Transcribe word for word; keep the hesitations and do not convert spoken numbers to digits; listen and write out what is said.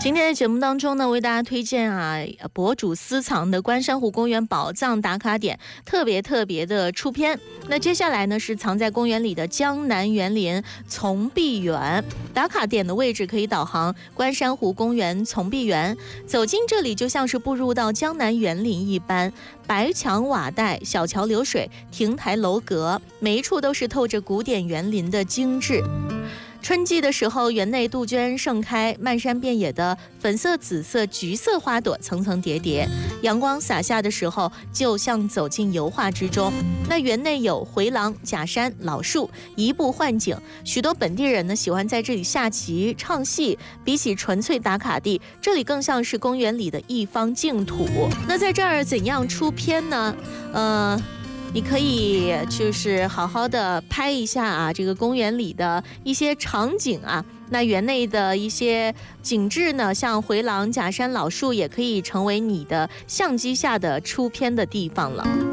今天的节目当中呢，为大家推荐啊，博主私藏的关山湖公园宝藏打卡点，特别特别的出片。那接下来呢，是藏在公园里的江南园林丛碧园。打卡点的位置可以导航关山湖公园丛碧园，走进这里就像是步入到江南园林一般，白墙瓦带，小桥流水，亭台楼阁，每一处都是透着古典园林的精致。春季的时候，园内杜鹃盛开，漫山遍野的粉色、紫色、橘色花朵层层叠叠，阳光洒下的时候，就像走进油画之中。那园内有回廊、假山、老树，移步换景。许多本地人呢喜欢在这里下棋、唱戏。比起纯粹打卡地，这里更像是公园里的一方净土。那在这儿怎样出片呢？呃。你可以就是好好的拍一下啊，这个公园里的一些场景啊，那园内的一些景致呢，像回廊、假山、老树，也可以成为你的相机下的出片的地方了。